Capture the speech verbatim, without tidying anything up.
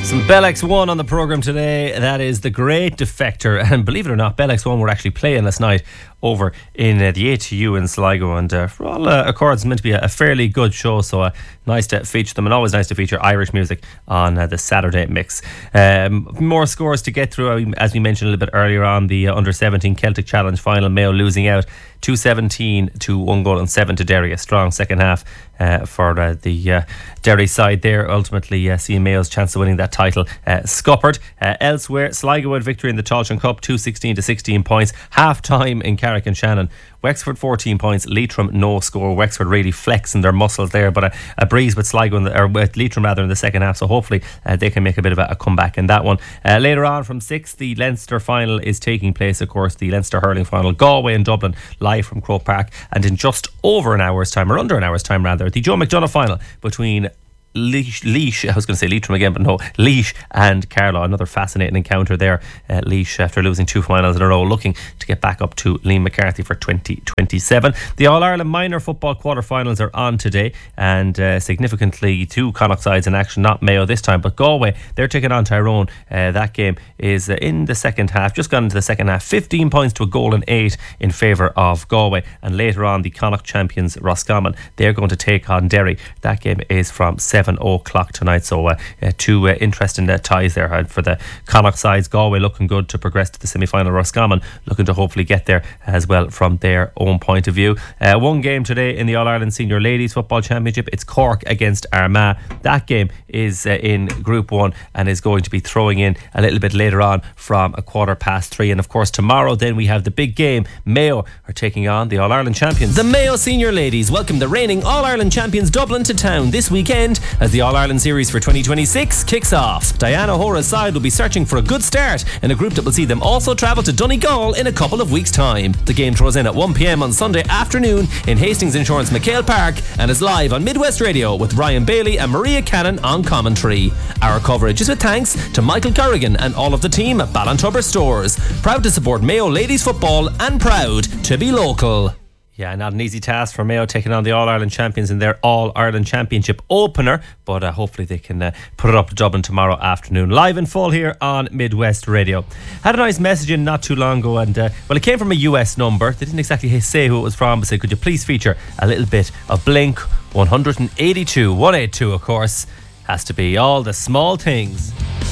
Some Bell X one on the programme today. That is The Great Defector. And believe it or not, Bell X one were actually playing last night over in uh, the A T U in Sligo. And uh, for all uh, accords, it's meant to be a, a fairly good show. So uh, nice to feature them, and always nice to feature Irish music on uh, the Saturday mix. Um, more scores to get through. As we mentioned a little bit earlier on, the uh, under seventeen Celtic Challenge final, Mayo losing out two seventeen to one goal and seven to Derry. A strong second half uh, for uh, the uh, Derry side there, ultimately uh, seeing Mayo's chance of winning that title uh, scuppered. Uh, elsewhere, Sligo had victory in the Tailteann Cup, two sixteen to sixteen points. Half time in Carrick and Shannon. Wexford fourteen points, Leitrim no score. Wexford really flexing their muscles there, but a, a breeze with Sligo in the, or with Leitrim rather in the second half, so hopefully uh, they can make a bit of a, a comeback in that one. Uh, later on from six, the Leinster final is taking place, of course, the Leinster hurling final, Galway and Dublin, live from Croke Park, and in just over an hour's time, or under an hour's time rather, the Joe McDonagh final between Laois, Laois, I was going to say Leitrim again, but no, Laois and Carlow. Another fascinating encounter there. Uh, Laois, after losing two finals in a row, looking to get back up to Liam McCarthy for twenty twenty-seven. The All-Ireland minor football quarter-finals are on today, and uh, significantly two Connacht sides in action, not Mayo this time, but Galway. They're taking on Tyrone. Uh, that game is uh, in the second half, just gone into the second half. fifteen points to a goal and eight in favour of Galway. And later on, the Connacht champions Roscommon, they're going to take on Derry. That game is from seven o'clock tonight, so uh, uh, two uh, interesting uh, ties there uh, for the Connacht sides. Galway looking good to progress to the semi-final. Roscommon looking to hopefully get there as well from their own point of view. Uh, one game today in the All-Ireland Senior Ladies Football Championship. It's Cork against Armagh. That game is uh, in Group one and is going to be throwing in a little bit later on from a quarter past three. And of course tomorrow then we have the big game. Mayo are taking on the All-Ireland champions. The Mayo Senior Ladies welcome the reigning All-Ireland champions Dublin to town this weekend as the All-Ireland Series for twenty twenty-six kicks off. Diana Hora's side will be searching for a good start in a group that will see them also travel to Donegal in a couple of weeks' time. The game throws in at one p.m. on Sunday afternoon in Hastings Insurance McHale Park and is live on Midwest Radio with Ryan Bailey and Maria Cannon on commentary. Our coverage is with thanks to Michael Corrigan and all of the team at Ballantubber Stores. Proud to support Mayo Ladies Football and proud to be local. Yeah, not an easy task for Mayo taking on the All-Ireland champions in their All-Ireland Championship opener, but uh, hopefully they can uh, put it up to Dublin tomorrow afternoon. Live in full here on Midwest Radio. Had a nice message in not too long ago, and uh, well, it came from a U S number. They didn't exactly say who it was from, but said, could you please feature a little bit of Blink one eighty-two, one eighty-two, of course. Has to be All the Small Things.